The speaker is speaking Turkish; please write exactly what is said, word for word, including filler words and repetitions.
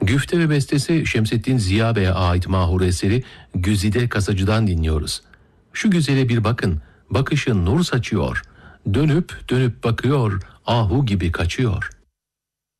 Güfte ve bestesi Şemsettin Ziya Bey'e ait mahur eseri Güzide Kasacı'dan dinliyoruz. Şu güzele bir bakın, bakışı nur saçıyor, dönüp dönüp bakıyor, ahu gibi kaçıyor.